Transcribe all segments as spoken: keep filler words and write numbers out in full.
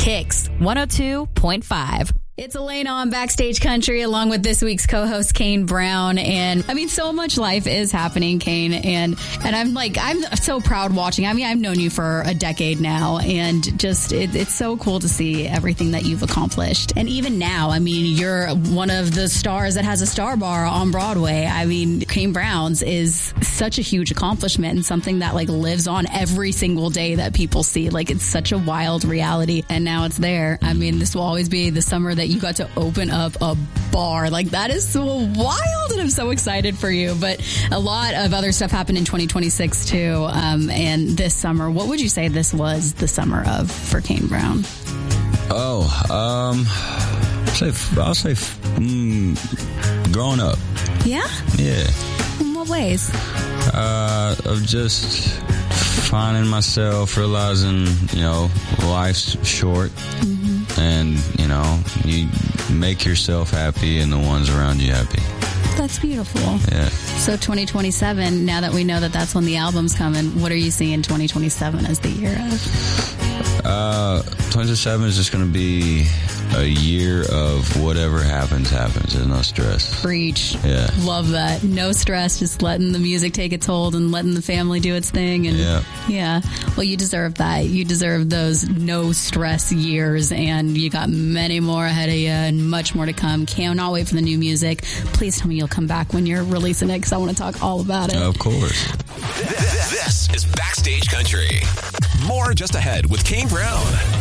Kicks one oh two point five. It's Elena on Backstage Country along with this week's co-host Kane Brown. And I mean, so much life is happening, Kane. And, and I'm like, I'm so proud watching. I mean, I've known you for a decade now, and just, it, it's so cool to see everything that you've accomplished. And even now, I mean, you're one of the stars that has a star bar on Broadway. I mean, Kane Brown's is such a huge accomplishment and something that like lives on every single day that people see. Like, it's such a wild reality. And now it's there. I mean, this will always be the summer that you got to open up a bar. Like, that is so wild, and I'm so excited for you. But a lot of other stuff happened in twenty twenty-six too, um, and this summer. What would you say this was the summer of for Kane Brown? Oh, um, I'll say, I'll say mm, growing up. Yeah? Yeah. In what ways? Uh, of just finding myself, realizing, you know, life's short. Mm-hmm. And, you know, you make yourself happy and the ones around you happy. That's beautiful. Yeah. So twenty twenty-seven, now that we know that that's when the album's coming, what are you seeing twenty twenty-seven as the year of? Uh, twenty twenty-seven is just going to be a year of whatever happens, happens. There's no stress. Preach. Yeah. Love that. No stress, just letting the music take its hold and letting the family do its thing. And yeah. Yeah. Well, you deserve that. You deserve those no stress years, and you got many more ahead of you and much more to come. Cannot wait for the new music. Please tell me you'll come back when you're releasing it, because I want to talk all about it. Of course. This is Backstage Country. More just ahead with Kane Brown.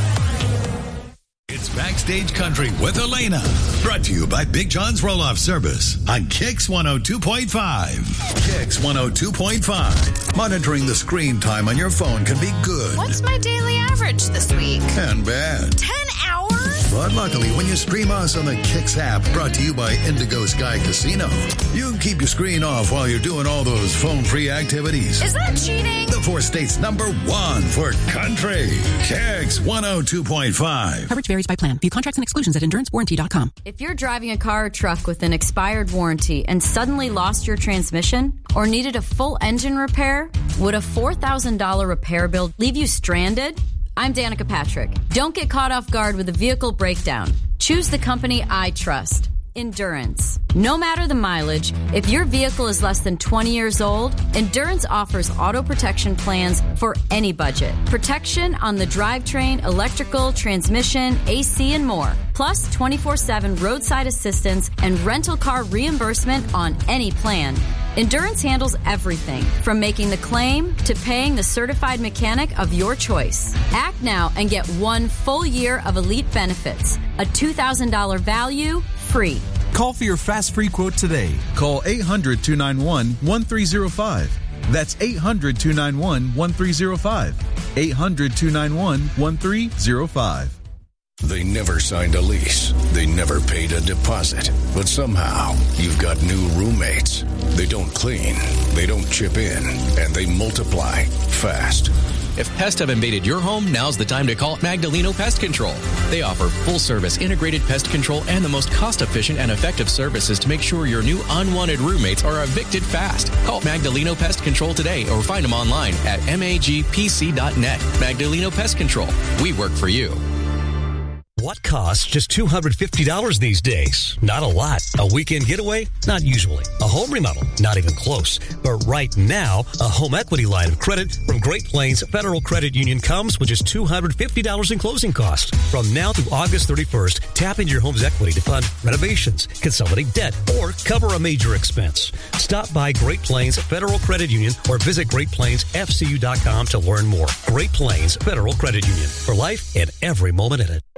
It's Backstage Country with Elena. Brought to you by Big John's Roll-Off Service on Kicks one oh two point five. Kicks one oh two point five. Monitoring the screen time on your phone can be good. What's my daily average this week? And bad. Ten hours? But luckily, when you stream us on the Kicks app, brought to you by Indigo Sky Casino, you can keep your screen off while you're doing all those phone-free activities. Is that cheating? The four states number one for country. Kicks one oh two point five. Coverage varies by plan. View contracts and exclusions at endurance warranty dot com. If you're driving a car or truck with an expired warranty and suddenly lost your transmission or needed a full engine repair, would a four thousand dollars repair bill leave you stranded? I'm Danica Patrick. Don't get caught off guard with a vehicle breakdown. Choose the company I trust. Endurance. No matter the mileage, if your vehicle is less than twenty years old, Endurance offers auto protection plans for any budget. Protection on the drivetrain, electrical, transmission, A C, and more. Plus twenty-four seven roadside assistance and rental car reimbursement on any plan. Endurance handles everything from making the claim to paying the certified mechanic of your choice. Act now and get one full year of elite benefits. A two thousand dollars value, free. Call for your fast free quote today. Call eight hundred, two nine one, one three zero five. That's eight hundred, two nine one, one three zero five. eight hundred, two nine one, one three zero five. They never signed a lease. They never paid a deposit. But somehow, you've got new roommates. They don't clean, they don't chip in, and they multiply fast. If pests have invaded your home, now's the time to call Magdaleno Pest Control. They offer full-service integrated pest control and the most cost-efficient and effective services to make sure your new unwanted roommates are evicted fast. Call Magdaleno Pest Control today or find them online at magpc dot net. Magdaleno Pest Control. We work for you. What costs just two hundred fifty dollars these days? Not a lot. A weekend getaway? Not usually. A home remodel? Not even close. But right now, a home equity line of credit from Great Plains Federal Credit Union comes with just two hundred fifty dollars in closing costs. From now through August thirty-first, tap into your home's equity to fund renovations, consolidate debt, or cover a major expense. Stop by Great Plains Federal Credit Union or visit great plains f c u dot com to learn more. Great Plains Federal Credit Union. For life and every moment in it.